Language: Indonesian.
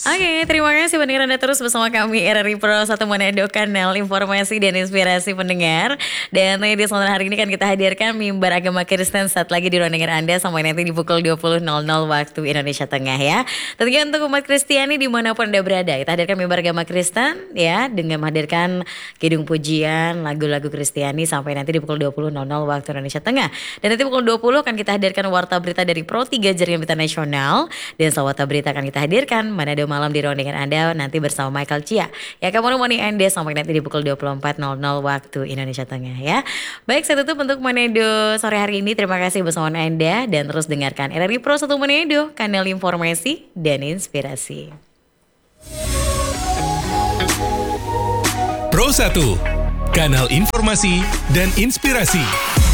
Oke, terima kasih pendengar Anda terus bersama kami RRI Pro 1 Manado, kanal informasi dan inspirasi pendengar. Dan di kesempatan hari ini kan kita hadirkan mimbar agama Kristen saat lagi di ruang dengar Anda sampai nanti di pukul 20.00 waktu Indonesia Tengah ya. Tentunya untuk umat Kristiani dimanapun Anda berada, kita hadirkan mimbar agama Kristen ya dengan menghadirkan kidung pujian, lagu-lagu Kristiani sampai nanti di pukul 20.00 waktu Indonesia Tengah. Dan nanti pukul 20 akan kita hadirkan warta berita dari Pro 3 Jaringan Berita Nasional. Dan setelah warta berita akan kita hadirkan Manado Malam di ruang dengan Anda nanti bersama Michael Chia. Ya, kamu Morning Anda sampai nanti di pukul 24.00 waktu Indonesia Tengah ya. Baik, saya tutup untuk Manado sore hari ini. Terima kasih bersama Anda dan terus dengarkan RRI Pro 1 Manado, kanal informasi dan inspirasi. Pro 1, kanal informasi dan inspirasi.